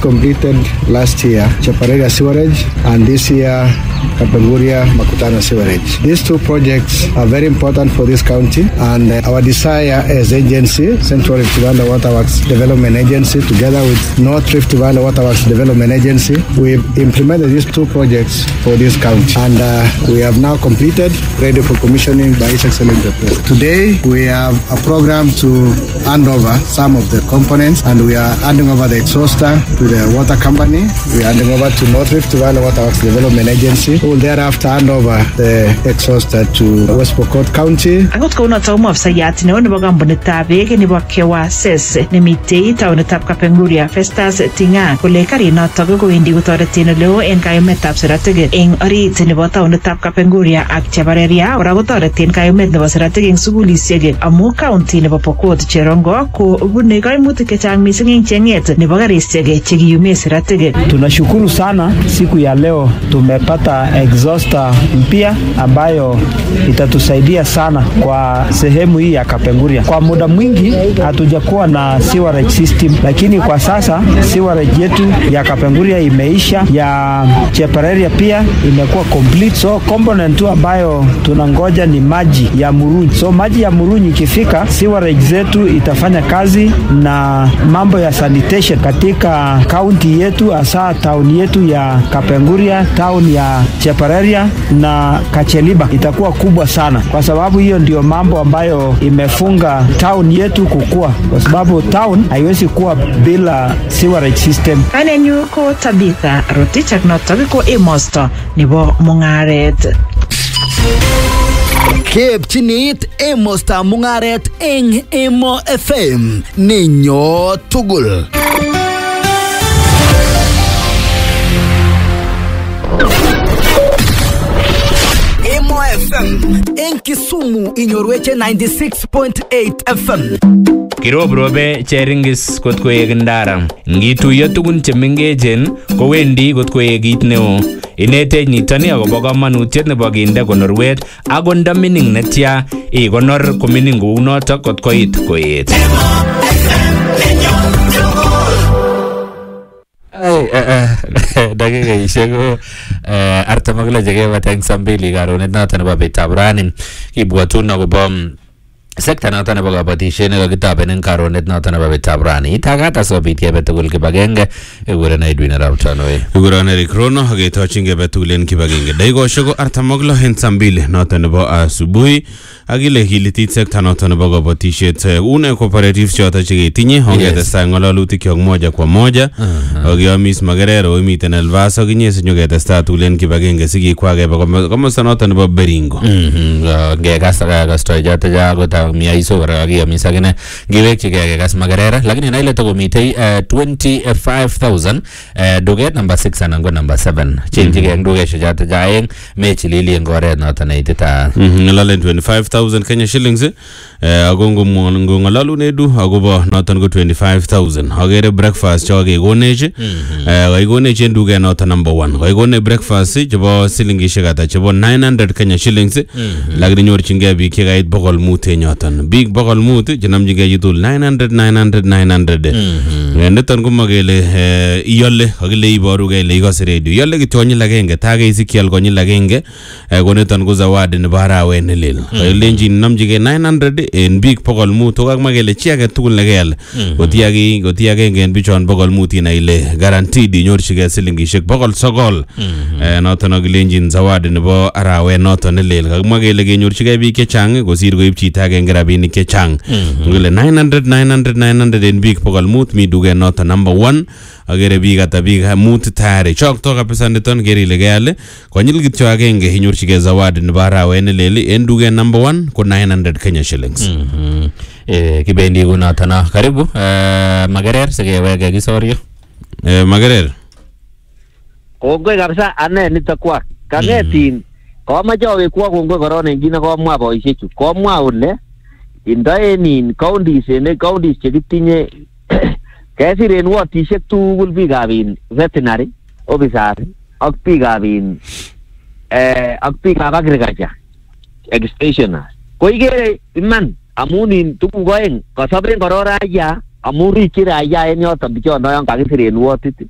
just completed last year Chaparega Sewerage and this year Kapenguria Makutano Sewerage. These two projects are very important for this county, and our desire as agency, Central Rift Valley Waterworks Development Agency, together with North Rift Valley Waterworks Development Agency, we've implemented these two projects for this county, and we have now completed, ready for commissioning by His Excellency the President. Today we have a program to hand over some of the components, and we are handing over the exhauster to the water company. We are handing over to North Rift Valley Waterworks Development Agency, who will thereafter hand over the exhauster to West Pokot County. Akot ko unato mafsayat ne nebo gambunitab bek nebo Kewases nemitei taonitab Kapenguria Festus Tinga kole karinotok kowendi kotoretin oleo en kayumetab siratik eng orit nebo taonitab Kapenguria ak Chapareria. Kora kotoretin kayumet nebo siratik eng sugulisiek amu county nebo Pokot Cherongo ko bune kaimutik chechang mising eng chenget nebo karisiek chekiyume siratik. Tunashukuru sana siku ya leo tumepata exhauster mpya ambayo itatusaidia sana kwa sehemu hii ya Kapenguria. Kwa muda mwingi hatujakuwa na sewerage system, lakini kwa sasa sewerage yetu ya Kapenguria imeisha, ya Chapareria pia imekuwa complete. So component tu ambayo tunangoja ni maji ya Murunyi. So maji ya Murunyi ikifika, sewerage zetu itafanya kazi, na mambo ya sanitation katika county yetu, hasa town yetu ya Kapenguria, town ya Chapareria na Kacheliba itakuwa kubwa sana, kwa sababu hiyo ndio mambo ambayo imefunga town yetu kukua, kwa sababu town haiwezi kuwa bila sewerage system. Kanenyu ko Tabitha Rotich notok ko Emosto nebo mungaret. Kepchinit Emosto mungaret eng Emo FM ninyo tugul. FM en Kisumu inyorweche 96.8 FM. Kirobrobe cheringis kot koek ndara. Ngituiyo tugun chemengechen kowendi kot koek kit neo. Inetech nitoni akobo kamanutiet nebo kinde konorwet ako nda mining netya ikonor komining kou notok kot koit koet. Dakikaishek ko 46 chekebata eng saa 2 karonet noto nebo betab rani. Kibwatun akobo sekta noto nebo kabatisiet nekakitaben eng karonet noto nebo betab rani. Itakat asobit kebe tugul kibagenge kekuren Edwin Arap Tanoi. Kekuren Eric Rono aketochin kebe tugul eng kibagenge. Dakikoshek ko 46 eng saa 2 noto nebo asubuhi. Akile kilitit sekta noto nebo kabatisiet une cooperatives choto cheketinye ongetestai ngalalutik kyok moja kwa moja. Akiamis Magerero imiten Elvas akinye sinyoketestai tugul eng kibagenge sikikwake komosta noto nebo Beringo. Ngekasta kastoi joto jakota miaiso kora akiamis akine ngiwekchigei kekas Magerera, lakini naile tokomitei 25,000 duket number 6 anan ko number 7 chenjigei eng dukeshek choto jaeng mechilili eng oret noto neititaat. Ng'alalen 25,000 Kenya shillings ako ngong'alalun Edu akobo noton ko 25,000. Akere breakfast chekakekonech kakikonech en duket noto number 1. Kakikonech breakfast chebo silingishek ata chebo 900 Kenya shillings, lakini nyorchingei biik chekait 500 enyoton. Biik 500 chenamchingei chitul 900. Niton komakele iyole, kakile iborugei ile ikose radio. Iyole kityo konyil agenge, takeisik ial konyil agenge, koniton ko zawadi nebo arawet nelel. Kakilenjin namchigei 900 en biik 500, kokakmakele chi age tugul nekeal koti agenge en bichon 500 inai ile guaranteed inyorchigei silingishek 900. Noton akilenjin zawadi nebo arawet noton nelel. Kakmakele kenyorchigei biik chechang kosir koib chito agenge rabinik chechang. Ngile 900 en biik 500 mi duket noton number 1. Akere biik ata biik 5 tayari chokto kabisa niton keri ile keal konyil kityo agenge inyorchigei zawadi nebo arawet nelel en duket number 1 ko 900 Kenya shillings. Kibendi kunoton. Karibu Magerer sikeweke kisorio. Magerer. Kongoi kabisa ane nitakwak. Kangetin komache awekwa kongoi korona eng kit nekomwa boisiechu. Komwa ole indoenin counties chekitinye kesiren wotisiek tugul biikab veterinary officers ak biikab agriculture extensioners. Ko ikere iman amun tuguk oeng kasoben korora ya amun rikyi raia en yoton bichondo yon kakisiren wotit